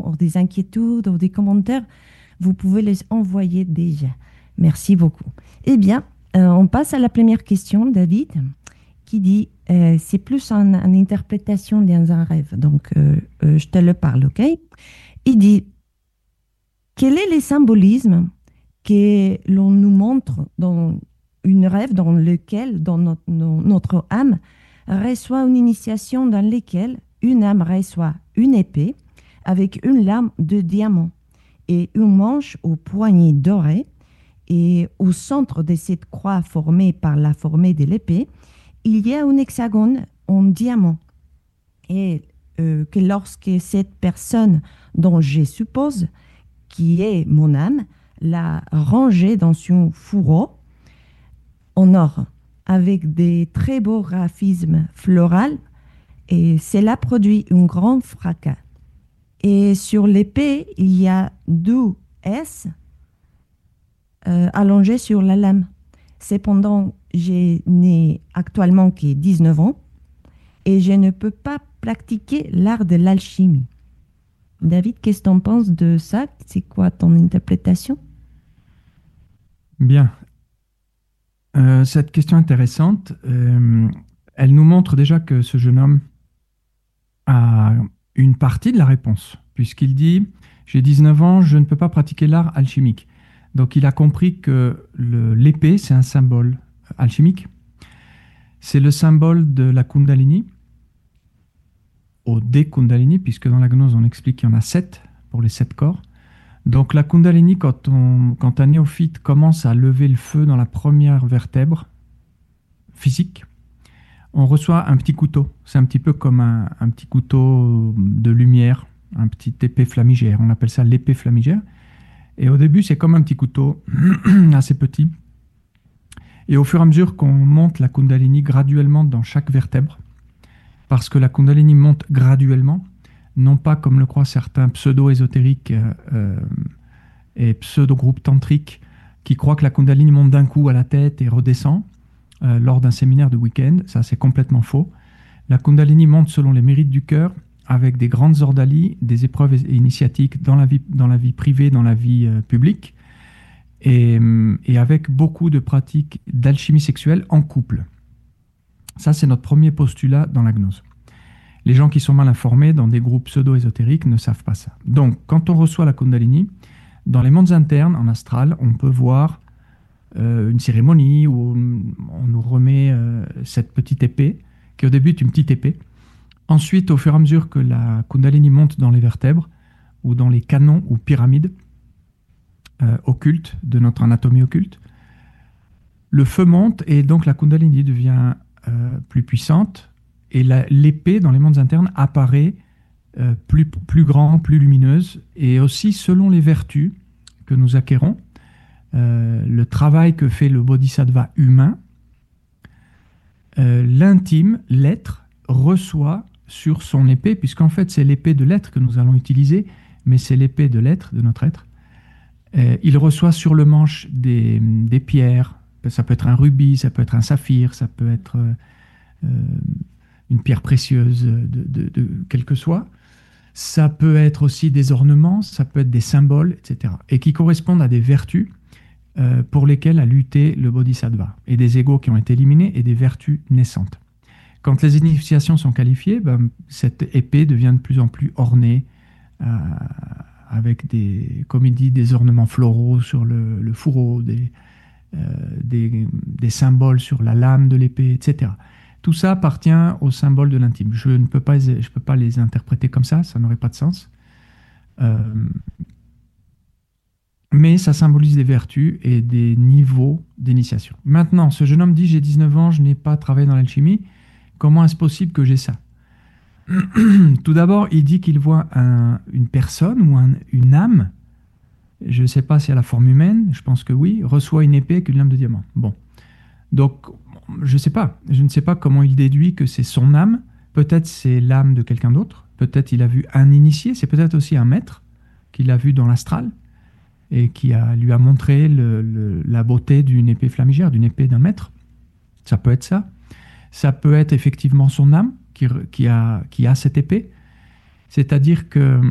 questions ou des inquiétudes ou des commentaires, vous pouvez les envoyer déjà. Merci beaucoup. Eh bien, on passe à la première question, David, qui dit, c'est plus une interprétation d'un rêve, donc je te le parle, ok? Il dit, quel est le symbolisme que l'on nous montre dans une rêve dans lequel dans notre âme reçoit une initiation dans laquelle une âme reçoit une épée avec une lame de diamant et une manche au poignet doré, et au centre de cette croix formée par la formée de l'épée, il y a un hexagone en diamant. Et que lorsque cette personne, dont je suppose qui est mon âme, l'a rangée dans son fourreau en or, avec des très beaux graphismes floraux, et cela produit un grand fracas. Et sur l'épée, il y a deux S allongés sur la lame. Cependant, je n'ai actuellement que 19 ans et je ne peux pas pratiquer l'art de l'alchimie. David, qu'est-ce que tu en penses de ça? C'est quoi ton interprétation? Bien. Cette question intéressante, elle nous montre déjà que ce jeune homme a une partie de la réponse, puisqu'il dit « J'ai 19 ans, je ne peux pas pratiquer l'art alchimique ». Donc il a compris que l'épée, c'est un symbole alchimique. C'est le symbole de la Kundalini, au dé Kundalini, puisque dans la gnose, on explique qu'il y en a 7 pour les 7 corps. Donc la Kundalini, quand un néophyte commence à lever le feu dans la première vertèbre physique, on reçoit un petit couteau. C'est un petit peu comme un petit couteau de lumière, un petit épée flamigère. On appelle ça l'épée flamigère. Et au début, c'est comme un petit couteau, assez petit. Et au fur et à mesure qu'on monte la Kundalini graduellement dans chaque vertèbre, parce que la Kundalini monte graduellement, non pas comme le croient certains pseudo-ésotériques et pseudo-groupes tantriques qui croient que la Kundalini monte d'un coup à la tête et redescend lors d'un séminaire de week-end. Ça, c'est complètement faux. La Kundalini monte selon les mérites du cœur, avec des grandes ordalies, des épreuves initiatiques dans la vie privée, dans la vie publique, et avec beaucoup de pratiques d'alchimie sexuelle en couple. Ça, c'est notre premier postulat dans la gnose. Les gens qui sont mal informés dans des groupes pseudo-ésotériques ne savent pas ça. Donc, quand on reçoit la Kundalini, dans les mondes internes, en astral, on peut voir une cérémonie où on nous remet cette petite épée, qui au début est une petite épée. Ensuite, au fur et à mesure que la Kundalini monte dans les vertèbres, ou dans les canons ou pyramides occultes de notre anatomie occulte, le feu monte et donc la Kundalini devient plus puissante, et l'épée dans les mondes internes apparaît plus grande, plus lumineuse, et aussi selon les vertus que nous acquérons, le travail que fait le bodhisattva humain, l'intime, l'être, reçoit sur son épée, puisqu'en fait c'est l'épée de l'être que nous allons utiliser, mais c'est l'épée de l'être, de notre être. Il reçoit sur le manche des pierres, ça peut être un rubis, ça peut être un saphir, ça peut être une pierre précieuse de quel que soit. Ça peut être aussi des ornements, ça peut être des symboles, etc. Et qui correspondent à des vertus pour lesquelles a lutté le bodhisattva, et des égos qui ont été éliminés et des vertus naissantes. Quand les initiations sont qualifiées, cette épée devient de plus en plus ornée avec comme il dit, des ornements floraux sur le fourreau, des symboles sur la lame de l'épée, etc. Tout ça appartient au symbole de l'intime. Je ne peux pas les interpréter comme ça n'aurait pas de sens. Mais ça symbolise des vertus et des niveaux d'initiation. Maintenant, ce jeune homme dit « J'ai 19 ans, je n'ai pas travaillé dans l'alchimie. Comment est-ce possible que j'ai ça ?» Tout d'abord, il dit qu'il voit une personne ou une âme, je ne sais pas si à la forme humaine, je pense que oui, reçoit une épée avec une lame de diamant. Bon. Donc, je ne sais pas comment il déduit que c'est son âme. Peut-être c'est l'âme de quelqu'un d'autre. Peut-être il a vu un initié. C'est peut-être aussi un maître qu'il a vu dans l'astral et qui lui a montré la beauté d'une épée flamigère, d'une épée d'un maître. Ça peut être ça. Ça peut être effectivement son âme qui a cette épée. C'est-à-dire que